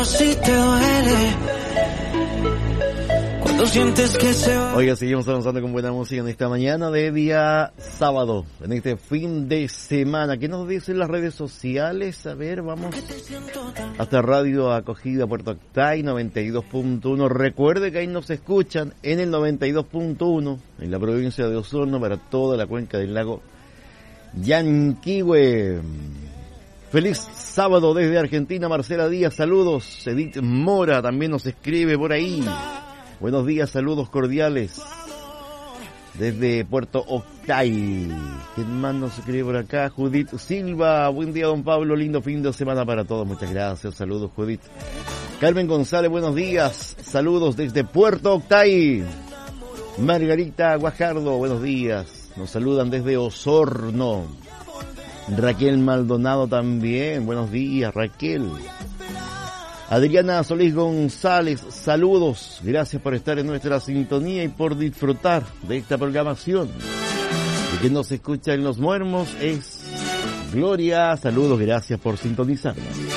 pero si te duele. Cuando sientes que se va. Oiga, seguimos avanzando con buena música en esta mañana de día sábado, en este fin de semana. ¿Qué nos dicen las redes sociales? A ver, vamos hasta Radio Acogida Puerto Octay 92.1. Recuerde que ahí nos escuchan en el 92.1 en la provincia de Osorno para toda la cuenca del lago Yanquihue. Feliz sábado desde Argentina, Marcela Díaz, saludos. Edith Mora también nos escribe por ahí. Buenos días, saludos cordiales desde Puerto Octay. ¿Quién más nos escribe por acá? Judith Silva, buen día don Pablo, lindo fin de semana para todos, muchas gracias, saludos Judith. Carmen González, buenos días, saludos desde Puerto Octay. Margarita Guajardo, buenos días, nos saludan desde Osorno. Raquel Maldonado también, buenos días Raquel. Adriana Solís González, saludos, gracias por estar en nuestra sintonía y por disfrutar de esta programación. Y quien nos escucha en Los Muermos es Gloria, saludos, gracias por sintonizarnos.